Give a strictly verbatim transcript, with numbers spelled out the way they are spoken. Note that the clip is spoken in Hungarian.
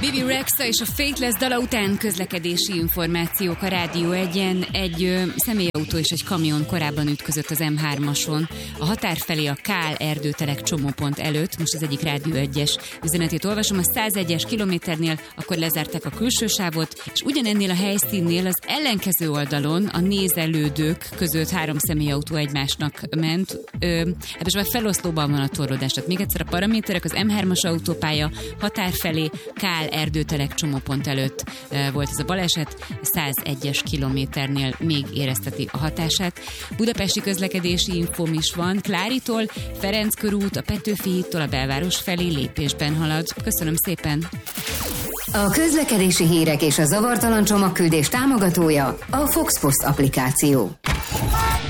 Bibi Rexha és a Faithless dala után közlekedési információk a Rádió egyen. Egy ö, személyautó és egy kamion korábban ütközött az em hármason. A határ felé a Kál erdőtelek csomópont előtt, most az egyik Rádió egyes üzenetét olvasom, a százegyes kilométernél akkor lezárták a külső sávot, és ugyanennél a helyszínnél az ellenkező oldalon a nézelődők között három személyautó egymásnak ment. Ö, hát most már feloszlóban van a torlódás. Tehát még egyszer a paraméterek, az em hármas autópálya határ felé, Kál erdőtelek csomópont előtt volt ez a baleset, a százegyes kilométernél még érezteti a hatását. Budapesti közlekedési infóm is van, Kláritól, Ferenc körút, a Petőfi hídtól a belváros felé lépésben halad. Köszönöm szépen! A közlekedési hírek és a zavartalan csomagküldés támogatója a Fox Post applikáció.